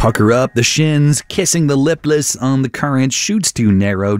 Pucker Up, The Shins, Kissing the Lipless on The Current, Shoots Too Narrow,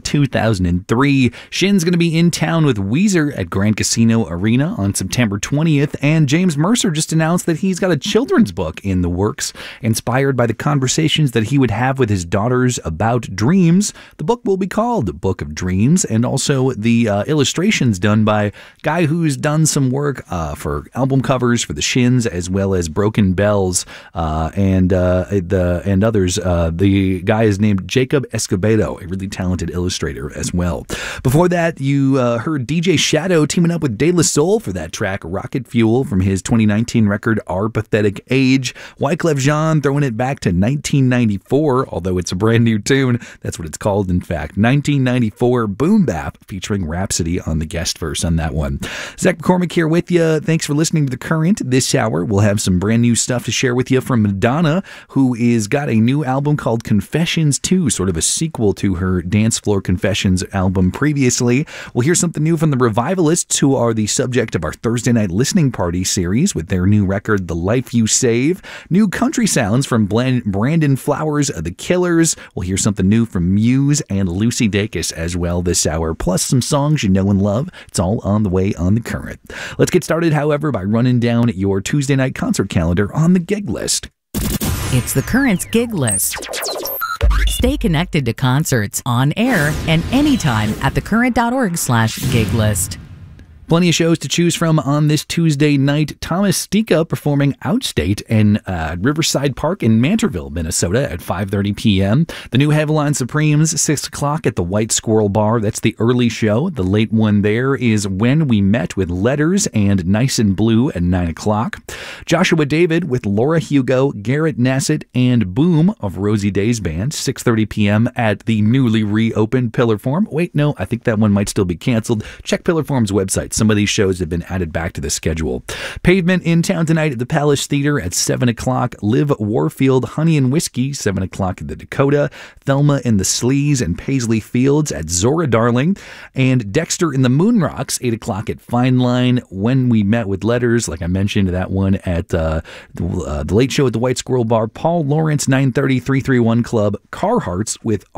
2003. Shins going to be in town with Weezer at Grand Casino Arena on September 20th, and James Mercer just announced that he's got a children's book in the works, inspired by the conversations that he would have with his daughters about dreams. The book will be called Book of Dreams, and also the illustrations done by a guy who's done some work for album covers for the Shins, as well as Broken Bells, and others. The guy is named Jacob Escobedo, a really talented illustrator as well. Before that, you heard DJ Shadow teaming up with De La Soul for that track, Rocket Fuel, from his 2019 record, Our Pathetic Age. Wyclef Jean throwing it back to 1994, although it's a brand new tune. That's what it's called, in fact. 1994 Boom Bap, featuring Rhapsody on the guest verse on that one. Zach McCormick here with you. Thanks for listening to The Current. This hour, we'll have some brand new stuff to share with you from Madonna, who is got a new album called Confessions 2, sort of a sequel to her Dance Floor Confessions album previously. We'll hear something new from the Revivalists, who are the subject of our Thursday night listening party series with their new record, The Life You Save. New country sounds from Brandon Flowers of The Killers. We'll hear something new from Muse and Lucy Dacus as well this hour, plus some songs you know and love. It's all on the way on The Current. Let's get started, however, by running down your Tuesday night concert calendar on the gig list. It's The Current's gig list. Stay connected to concerts on air and anytime at thecurrent.org/gig list. Plenty of shows to choose from on this Tuesday night. Thomas Stika performing Outstate in Riverside Park in Mantorville, Minnesota at 5:30 p.m. The new Headline Supremes, 6 o'clock at the White Squirrel Bar. That's the early show. The late one there is When We Met with Letters and Nice and Blue at 9 o'clock. Joshua David with Laura Hugo, Garrett Nassett, and Boom of Rosie Day's Band, 6:30 p.m. at the newly reopened Pillarform. Wait, no, I think that one might still be canceled. Check Pillarform's website. Some of these shows have been added back to the schedule. Pavement in town tonight at the Palace Theater at 7 o'clock. Liv Warfield, Honey and Whiskey, 7 o'clock at the Dakota. Thelma and the Sleaze and Paisley Fields at Zora Darling. And Dexter and the Moonrocks, 8 o'clock at Fine Line. When We Met with Letters, like I mentioned, that one at the late show at the White Squirrel Bar. Paul Lawrence, 9:30, 331 Club. Carhartts with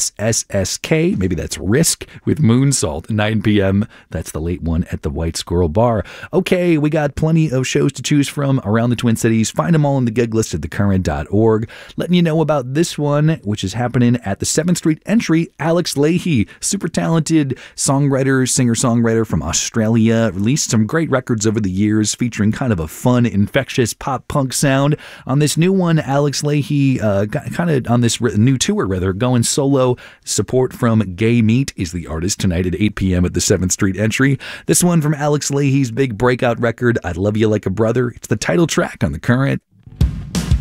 RSSSK, maybe that's Risk, with Moonsalt, 9 p.m. That's the late one at the White Squirrel Bar. Okay, we got plenty of shows to choose from around the Twin Cities. Find them all in the gig list at thecurrent.org. Letting you know about this one, which is happening at the 7th Street Entry. Alex Leahy, super talented songwriter, singer-songwriter from Australia, released some great records over the years featuring kind of a fun, infectious pop-punk sound. On this new one, Alex Leahy, kind of on this new tour, rather, going solo. Support from Gay Meat is the artist tonight at 8 p.m. at the 7th Street Entry. This one from Alex Leahy's big breakout record, I Love You Like a Brother. It's the title track on The Current.